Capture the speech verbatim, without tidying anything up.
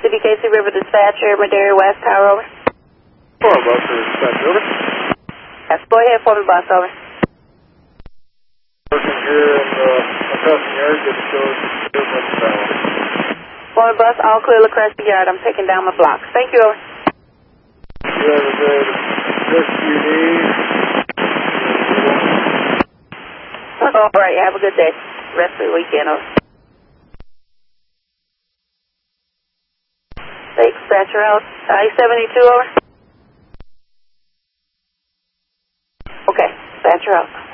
C B K C River Dispatcher, Madera West, Tower, over. Four bus for dispatch, over. Yes, go ahead for me, bus, over. Working here in the across the yard, good to go. For me, bus, all clear across the yard. I'm taking down my blocks. Thank you, over. You have a good rest of your day. All right, have a good day. Rest of the weekend, over. Dispatcher out, I seventy-two, over. Okay, dispatcher out.